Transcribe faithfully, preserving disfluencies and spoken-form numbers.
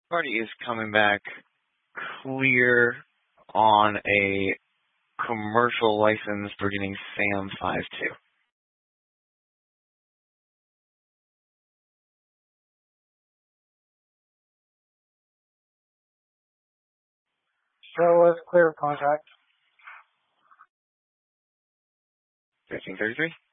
Party is coming back clear on a commercial license beginning SAM five two. Show us clear of contact. fifteen thirty-three.